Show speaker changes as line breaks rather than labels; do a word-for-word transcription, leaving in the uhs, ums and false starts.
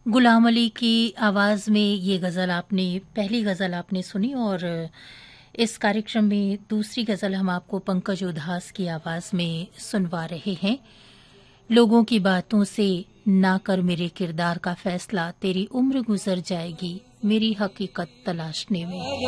गुलाम अली की आवाज़ में ये गज़ल आपने पहली गज़ल आपने सुनी और इस कार्यक्रम में दूसरी गज़ल हम आपको पंकज उधास की आवाज़ में सुनवा रहे हैं। लोगों की बातों से ना कर मेरे किरदार का फैसला, तेरी उम्र गुजर जाएगी मेरी हकीकत तलाशने में।